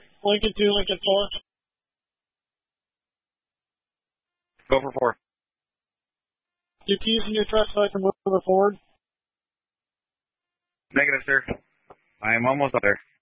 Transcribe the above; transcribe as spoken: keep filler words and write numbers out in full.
Lincoln two, Lincoln four. Go for four. You teasing your truck so I can move forward? Negative, sir. I am almost up there.